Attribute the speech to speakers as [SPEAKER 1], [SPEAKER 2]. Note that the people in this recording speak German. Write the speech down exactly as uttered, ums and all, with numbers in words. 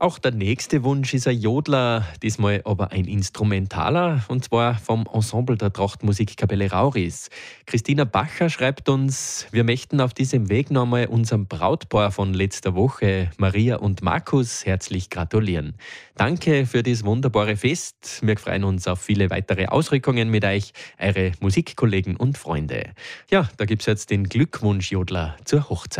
[SPEAKER 1] Auch der nächste Wunsch ist ein Jodler, diesmal aber ein Instrumentaler, und zwar vom Ensemble der Trachtmusikkapelle Rauris. Christina Bacher schreibt uns, wir möchten auf diesem Weg nochmal unserem Brautpaar von letzter Woche, Maria und Markus, herzlich gratulieren. Danke für das wunderbare Fest. Wir freuen uns auf viele weitere Ausrückungen mit euch, eure Musikkollegen und Freunde. Ja, da gibt's jetzt den Glückwunsch-Jodler zur Hochzeit.